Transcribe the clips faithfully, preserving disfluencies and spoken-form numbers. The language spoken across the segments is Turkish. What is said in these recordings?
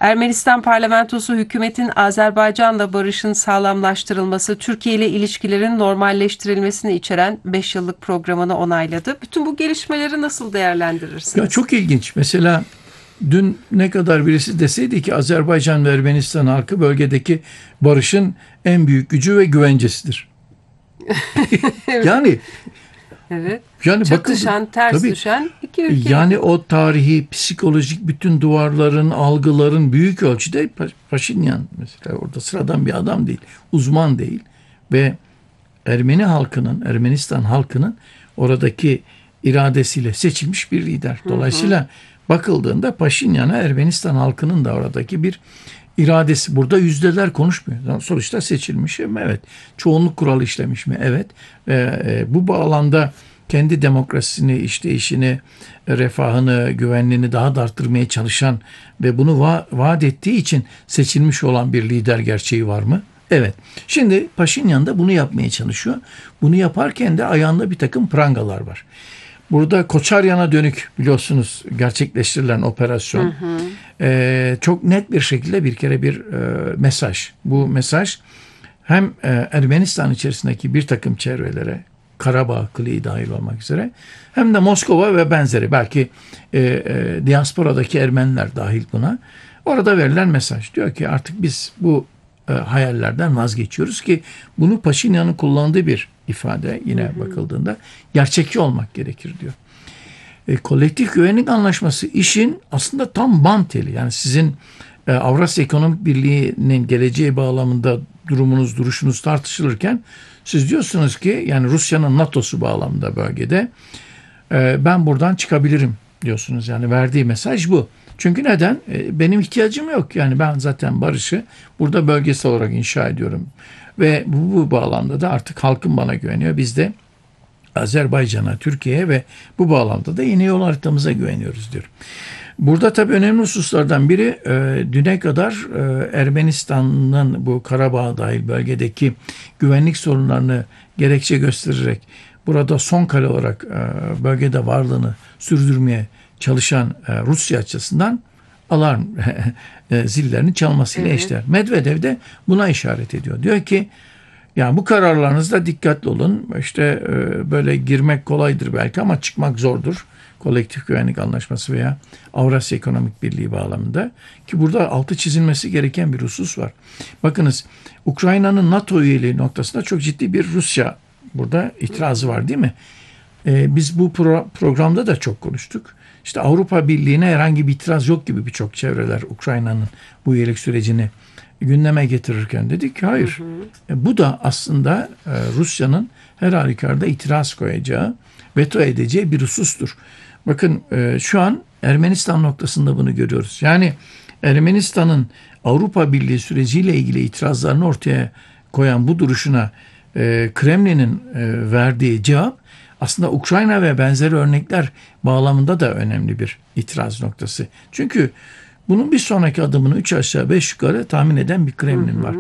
Ermenistan parlamentosu hükümetin Azerbaycan'la barışın sağlamlaştırılması, Türkiye ile ilişkilerin normalleştirilmesini içeren beş yıllık programını onayladı. Bütün bu gelişmeleri nasıl değerlendirirsiniz? Ya çok ilginç. Mesela dün ne kadar birisi deseydi ki Azerbaycan ve Ermenistan halkı bölgedeki barışın en büyük gücü ve güvencesidir. yani Evet. Yani çatışan, ters tabii, düşen iki ülke. Yani o tarihi, psikolojik bütün duvarların, algıların büyük ölçüde Paşinyan mesela orada sıradan bir adam değil, uzman değil ve Ermeni halkının, Ermenistan halkının oradaki iradesiyle seçilmiş bir lider. Dolayısıyla hı hı. bakıldığında Paşinyan'a Ermenistan halkının da oradaki bir iradesi. Burada yüzdeler konuşmuyor. Sonuçta seçilmiş mi? Evet. Çoğunluk kuralı işlemiş mi? Evet. Ee, bu bağlamda kendi demokrasisini, işleyişini, refahını, güvenliğini daha da arttırmaya çalışan ve bunu va- vaat ettiği için seçilmiş olan bir lider gerçeği var mı? Evet. Şimdi Paşinyan da bunu yapmaya çalışıyor. Bunu yaparken de ayağında bir takım prangalar var. Burada Koçaryan'a dönük biliyorsunuz gerçekleştirilen operasyon hı hı. E, çok net bir şekilde bir kere bir e, mesaj. Bu mesaj hem e, Ermenistan içerisindeki bir takım çevrelere, Karabağ Kılığı dahil olmak üzere hem de Moskova ve benzeri belki e, e, diasporadaki Ermeniler dahil buna. Orada verilen mesaj diyor ki artık biz bu e, hayallerden vazgeçiyoruz ki bunu Paşinyan'ın kullandığı bir ifade yine hı hı. bakıldığında gerçekçi olmak gerekir diyor. E, kolektif güvenlik anlaşması işin aslında tam bant teli. Yani sizin e, Avrasya Ekonomik Birliği'nin geleceği bağlamında durumunuz, duruşunuz tartışılırken siz diyorsunuz ki yani Rusya'nın NATO'su bağlamında bölgede e, ben buradan çıkabilirim diyorsunuz. Yani verdiği mesaj bu. Çünkü neden? E, benim ihtiyacım yok. Yani ben zaten barışı burada bölgesel olarak inşa ediyorum. Ve bu, bu bağlamda da artık halkım bana güveniyor. Biz de Azerbaycan'a, Türkiye'ye ve bu bağlamda da yeni yol haritamıza güveniyoruz diyor. Burada tabii önemli hususlardan biri e, düne kadar e, Ermenistan'ın bu Karabağ dahil bölgedeki güvenlik sorunlarını gerekçe göstererek burada son kale olarak e, bölgede varlığını sürdürmeye çalışan e, Rusya açısından alarm e, zillerinin çalmasıyla evet. eşdeğer. Medvedev de buna işaret ediyor. Diyor ki yani bu kararlarınızda dikkatli olun. İşte e, böyle girmek kolaydır belki ama çıkmak zordur. Kolektif Güvenlik Anlaşması veya Avrasya Ekonomik Birliği bağlamında. Ki burada altı çizilmesi gereken bir husus var. Bakınız Ukrayna'nın NATO üyeliği noktasında çok ciddi bir Rusya burada itirazı var değil mi? E, biz bu pro- programda da çok konuştuk. İşte Avrupa Birliği'ne herhangi bir itiraz yok gibi birçok çevreler Ukrayna'nın bu üyelik sürecini gündeme getirirken dedik ki hayır. Hı hı. E, bu da aslında e, Rusya'nın her halükarda itiraz koyacağı, veto edeceği bir husustur. Bakın e, şu an Ermenistan noktasında bunu görüyoruz. Yani Ermenistan'ın Avrupa Birliği süreciyle ilgili itirazlarını ortaya koyan bu duruşuna e, Kremlin'in e, verdiği cevap aslında Ukrayna ve benzeri örnekler bağlamında da önemli bir itiraz noktası. Çünkü bunun bir sonraki adımını üç aşağı beş yukarı tahmin eden bir Kremlin var.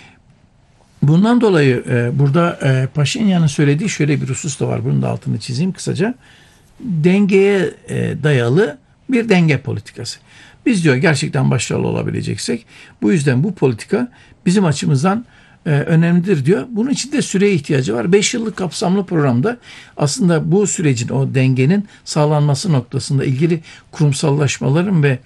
Bundan dolayı e, burada e, Paşinyan'ın söylediği şöyle bir husus da var. Bunun da altını çizeyim kısaca. Dengeye e, dayalı bir denge politikası. Biz diyor gerçekten başarılı olabileceksek bu yüzden bu politika bizim açımızdan e, önemlidir diyor. Bunun için de süreye ihtiyacı var. beş yıllık kapsamlı programda aslında bu sürecin o dengenin sağlanması noktasında ilgili kurumsallaşmaların ve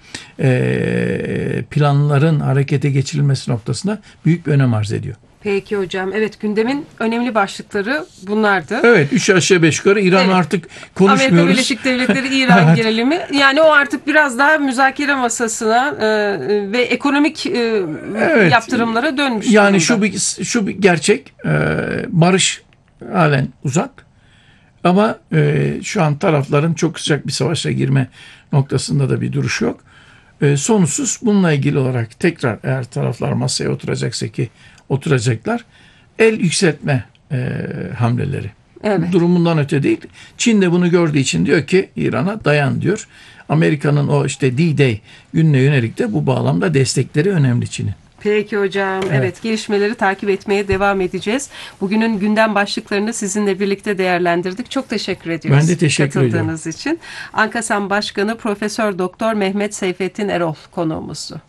e, planların harekete geçirilmesi noktasında büyük bir önem arz ediyor. Peki hocam. Evet gündemin önemli başlıkları bunlardı. Evet üç aşağı beş yukarı İran evet. artık konuşmuyoruz. Amerika Birleşik Devletleri İran gerilimi. Yani o artık biraz daha müzakere masasına e, ve ekonomik e, evet. yaptırımlara dönmüş. Yani şu bir, şu bir gerçek e, barış halen uzak. Ama e, şu an tarafların çok sıcak bir savaşa girme noktasında da bir duruş yok. E, sonsuz bununla ilgili olarak tekrar eğer taraflar masaya oturacaksa ki oturacaklar. El yükseltme e, hamleleri. Evet. Durumundan öte değil. Çin de bunu gördüğü için diyor ki İran'a dayan diyor. Amerika'nın o işte D-Day gününe yönelik de bu bağlamda destekleri önemli Çin'in. Peki hocam. Evet. evet gelişmeleri takip etmeye devam edeceğiz. Bugünün gündem başlıklarını sizinle birlikte değerlendirdik. Çok teşekkür ediyoruz. Ben de teşekkür ediyorum. Katıldığınız için. Ankasam Başkanı Profesör Doktor Mehmet Seyfettin Erol konuğumuzdu.